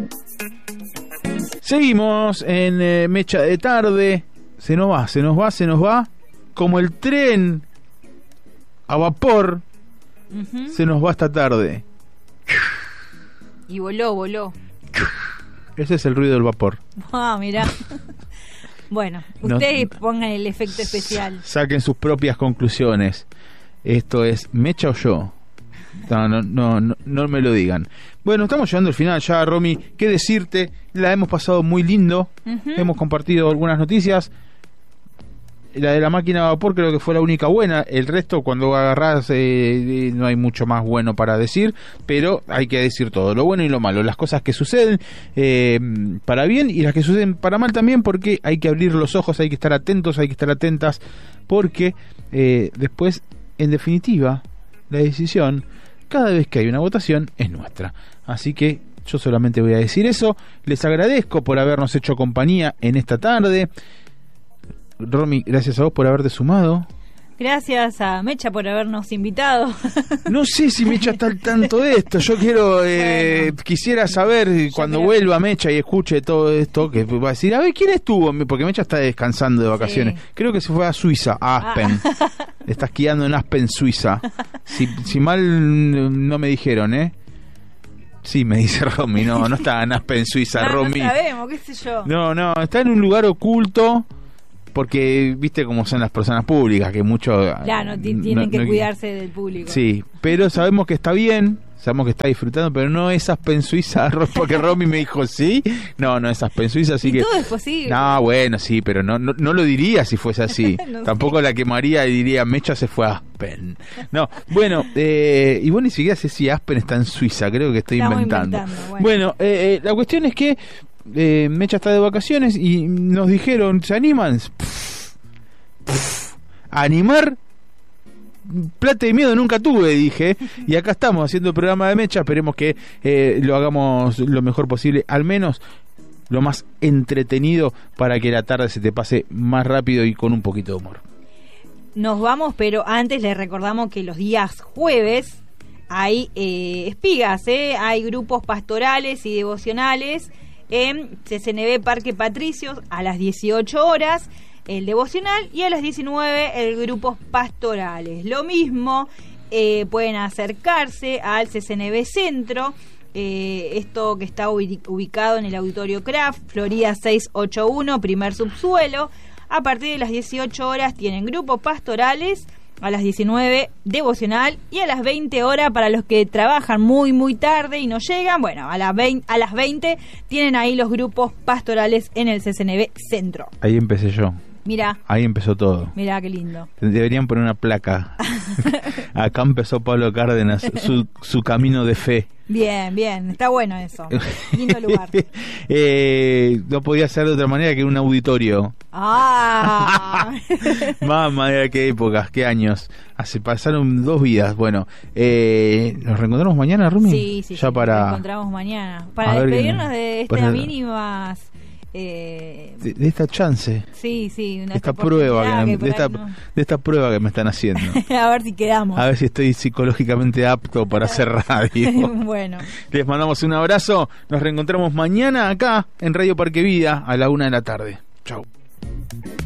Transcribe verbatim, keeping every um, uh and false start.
Seguimos en eh, Mecha de Tarde. Se nos va, se nos va, se nos va. Como el tren a vapor, uh-huh. Se nos va esta tarde. Y voló, voló. Ese es el ruido del vapor. Ah, mirá. Bueno, ustedes no, pongan el efecto especial. Saquen sus propias conclusiones. Esto es Mecha o yo. No, no, no, no, no me lo digan. Bueno, estamos llegando al final ya, Romy. ¿Qué decirte? La hemos pasado muy lindo. Uh-huh. Hemos compartido algunas noticias. La de la máquina de vapor creo que fue la única buena. El resto, cuando agarrás, eh, no hay mucho más bueno para decir. Pero hay que decir todo, lo bueno y lo malo. Las cosas que suceden eh, para bien y las que suceden para mal también, porque hay que abrir los ojos, hay que estar atentos, hay que estar atentas. Porque eh, después, en definitiva, la decisión, cada vez que hay una votación, es nuestra. Así que yo solamente voy a decir eso. Les agradezco por habernos hecho compañía en esta tarde. Romy, gracias a vos por haberte sumado. Gracias a Mecha por habernos invitado. No sé si Mecha está al tanto de esto. Yo quiero, eh, bueno, quisiera saber cuando creo... vuelva Mecha y escuche todo esto, que va a decir, a ver, ¿quién estuvo? Porque Mecha está descansando de vacaciones. Sí. Creo que se fue a Suiza, a Aspen. Ah. Está esquiando en Aspen, Suiza. Si, si mal no me dijeron, ¿eh? Sí, me dice Romy. No, no está en Aspen, Suiza, no, Romy. No sabemos, qué sé yo. No, no, está en un lugar oculto. Porque viste cómo son las personas públicas, que mucho... Claro, no, tienen no, que no, cuidarse del público. Sí, pero sabemos que está bien, sabemos que está disfrutando, pero no es Aspen, Suiza, porque Romy me dijo sí. No, no es Aspen, Suiza, así y que... todo es posible. No, bueno, sí, pero no, no, no lo diría si fuese así. No Tampoco sé. La quemaría y diría, Mecha se fue a Aspen. No, bueno, eh, y vos ni siquiera sé si Aspen está en Suiza, creo que estoy Estamos inventando. inventando. Bueno, bueno eh, eh, la cuestión es que Eh, Mecha está de vacaciones y nos dijeron, ¿se animan? Pff, pff, animar, plata y miedo nunca tuve, dije, y acá estamos haciendo el programa de Mecha. Esperemos que eh, lo hagamos lo mejor posible, al menos lo más entretenido, para que la tarde se te pase más rápido y con un poquito de humor. Nos vamos, pero antes les recordamos que los días jueves hay eh, espigas, ¿eh? Hay grupos pastorales y devocionales en C C N B Parque Patricios a las dieciocho horas el devocional y a las diecinueve el grupos pastorales. Lo mismo, eh, pueden acercarse al C C N B Centro, eh, esto que está ubicado en el Auditorio Craft, Florida seiscientos ochenta y uno, primer subsuelo. A partir de las dieciocho horas tienen grupos pastorales, a las diecinueve devocional y a las veinte horas para los que trabajan muy muy tarde y no llegan, bueno, a las veinte, a las veinte tienen ahí los grupos pastorales en el C C N B Centro. Ahí empecé yo. Mira. Ahí empezó todo. Mira qué lindo. Deberían poner una placa. Acá empezó Pablo Cárdenas su, su camino de fe. Bien, bien, está bueno eso. Lindo lugar. eh, no podía ser de otra manera que un auditorio. Ah. Mamá, qué épocas, qué años. Hace pasaron dos vidas. Bueno, eh, ¿nos reencontramos mañana, Rumi? Sí, sí, ya sí, para... nos reencontramos mañana. Para despedirnos de estas para... mínimas... Eh, de, de esta chance, sí, sí, una esta prueba que, que de, esta, no... de esta prueba que me están haciendo. A ver si quedamos. A ver si estoy psicológicamente apto para hacer radio. Bueno, les mandamos un abrazo. Nos reencontramos mañana acá en Radio Parque Vida a la una de la tarde. Chau.